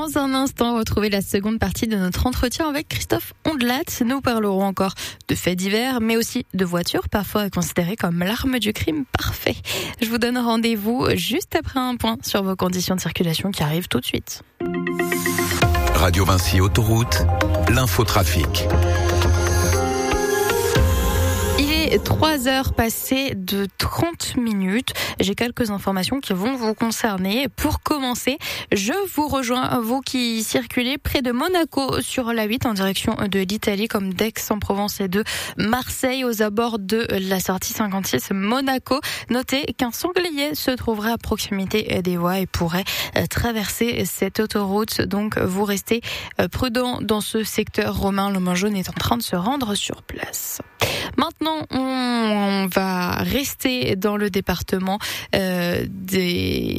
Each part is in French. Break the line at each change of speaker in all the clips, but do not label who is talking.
Dans un instant, retrouvez la seconde partie de notre entretien avec Christophe Ondelat. Nous parlerons encore de faits divers, mais aussi de voitures, parfois considérées comme l'arme du crime parfait. Je vous donne rendez-vous juste après un point sur vos conditions de circulation qui arrivent tout de suite.
Radio Vinci Autoroute, l'infotrafic.
3 heures passées de 30 minutes. J'ai quelques informations qui vont vous concerner. Pour commencer, je vous rejoins, vous qui circulez près de Monaco sur la 8 en direction de l'Italie, comme d'Aix-en-Provence et de Marseille aux abords de la sortie 56 Monaco. Notez qu'un sanglier se trouverait à proximité des voies et pourrait traverser cette autoroute. Donc vous restez prudent dans ce secteur. Romain Le Main-Jaune est en train de se rendre sur place. Maintenant, on va rester dans le département des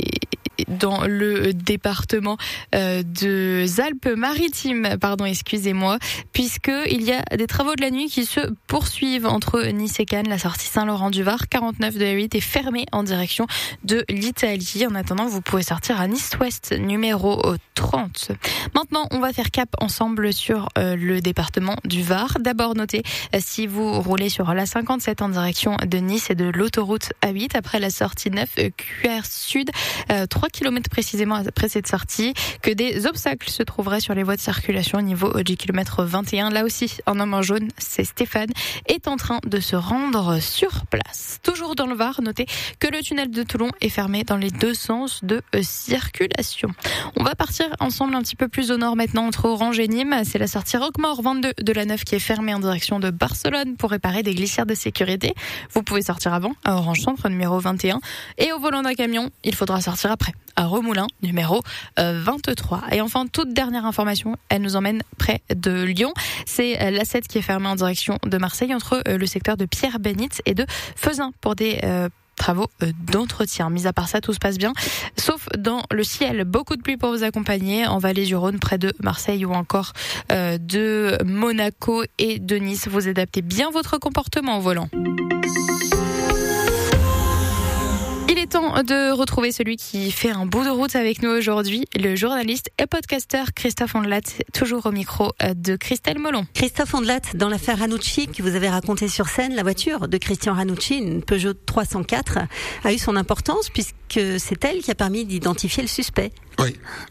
Alpes-Maritimes, puisque il y a des travaux de la nuit qui se poursuivent entre Nice et Cannes. La sortie Saint-Laurent-du-Var, 49 de la 8 est fermée en direction de l'Italie. En attendant, vous pouvez sortir à Nice-Ouest, numéro 30. Maintenant, on va faire cap ensemble sur le département du Var. D'abord, notez, si vous roulez sur la 57 en direction de Nice et de l'autoroute A8, après la sortie 9 QR Sud, 3 km précisément après cette sortie, que des obstacles se trouveraient sur les voies de circulation au niveau du kilomètre 21. Là aussi, en homme en jaune, c'est Stéphane, est en train de se rendre sur place. Toujours dans le Var, notez que le tunnel de Toulon est fermé dans les deux sens de circulation. On va partir ensemble un petit peu plus au nord maintenant, entre Orange et Nîmes. C'est la sortie Roquemort 22 de la 9 qui est fermée en direction de Barcelone pour réparer des glissières de sécurité. Vous pouvez sortir avant à Orange Centre, numéro 21. Et au volant d'un camion, il faudra sortir après à Remoulins, numéro 23. Et enfin, toute dernière information, elle nous emmène près de Lyon. C'est l'A7 qui est fermée en direction de Marseille, entre le secteur de Pierre-Bénite et de Fezin pour des travaux d'entretien. Mis à part ça, tout se passe bien, sauf dans le ciel. Beaucoup de pluie pour vous accompagner en vallée du Rhône, près de Marseille ou encore de Monaco et de Nice. Vous adaptez bien votre comportement au volant. Il est temps de retrouver celui qui fait un bout de route avec nous aujourd'hui, le journaliste et podcasteur Christophe Ondelat, toujours au micro de Christelle Molon.
Christophe Ondelat, dans l'affaire Ranucci que vous avez racontée sur scène, la voiture de Christian Ranucci, une Peugeot 304, a eu son importance puisque c'est elle qui a permis d'identifier le suspect.
Oui.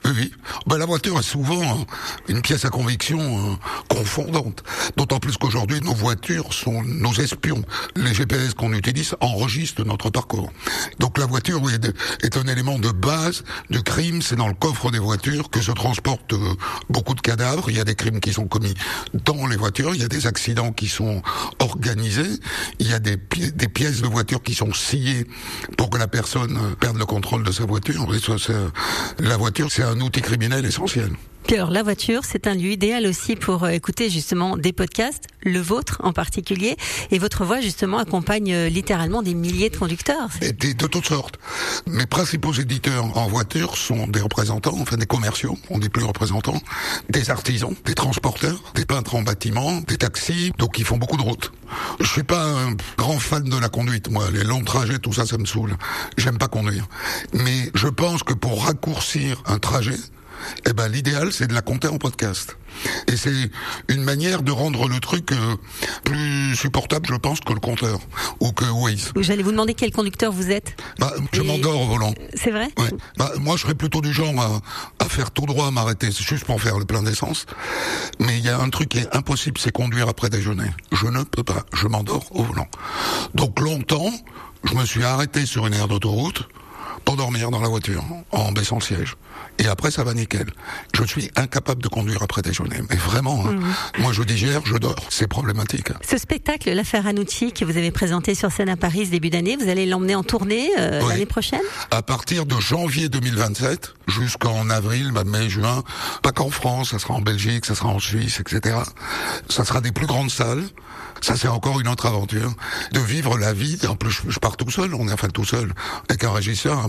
La voiture est souvent une pièce à conviction confondante. D'autant plus qu'aujourd'hui, nos voitures sont nos espions. Les GPS qu'on utilise enregistrent notre parcours. Donc la voiture est un élément de base du crime. C'est dans le coffre des voitures que se transportent beaucoup de cadavres. Il y a des crimes qui sont commis dans les voitures. Il y a des accidents qui sont organisés. Il y a des pièces de voiture qui sont sciées pour que la personne perde le contrôle de sa voiture. Et ça, la voiture, c'est un outil criminel essentiel.
Alors, la voiture, c'est un lieu idéal aussi pour écouter justement des podcasts, le vôtre en particulier, et votre voix justement accompagne littéralement des milliers de conducteurs.
Et de toutes sortes. Mes principaux éditeurs en voiture sont des représentants, enfin des commerciaux, on dit plus représentants, des artisans, des transporteurs, des peintres en bâtiment, des taxis, donc ils font beaucoup de routes. Je suis pas un grand fan de la conduite, moi, les longs trajets, tout ça, ça me saoule. J'aime pas conduire. Mais je pense que pour raccourcir un trajet, l'idéal, c'est de la compter en podcast. Et c'est une manière de rendre le truc plus supportable, je pense, que le compteur ou que Waze.
J'allais vous demander quel conducteur vous êtes.
Je m'endors au volant.
C'est vrai ?
Ouais. Moi, je serais plutôt du genre à faire tout droit, à m'arrêter, c'est juste pour faire le plein d'essence. Mais il y a un truc qui est impossible, c'est conduire après déjeuner. Je ne peux pas, je m'endors au volant. Donc longtemps, je me suis arrêté sur une aire d'autoroute pour dormir dans la voiture, en baissant le siège. Et après, ça va nickel. Je suis incapable de conduire après déjeuner. Mais vraiment, moi je digère, je dors. C'est problématique.
Ce spectacle, l'affaire Ranucci, que vous avez présenté sur scène à Paris ce début d'année, vous allez l'emmener en tournée l'année prochaine ?
À partir de janvier 2027, jusqu'en avril, mai, juin, pas qu'en France, ça sera en Belgique, ça sera en Suisse, etc. Ça sera des plus grandes salles. Ça, c'est encore une autre aventure. De vivre la vie. En plus, je pars tout seul. On est tout seul. Avec un régisseur, un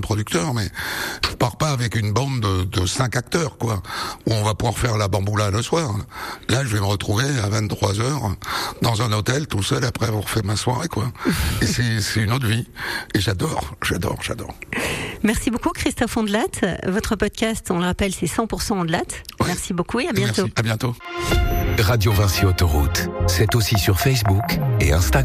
producteur, mais je pars pas avec une bande de 5 acteurs, quoi, où on va pouvoir faire la bamboula le soir. Là, je vais me retrouver à 23h dans un hôtel tout seul après avoir fait ma soirée, quoi. Et c'est une autre vie. Et j'adore.
Merci beaucoup, Christophe Ondelat. Votre podcast, on le rappelle, c'est 100% Ondelat.
Ouais.
Merci beaucoup et à bientôt.
Merci. À bientôt.
Radio Vinci Autoroute, c'est aussi sur Facebook et Instagram.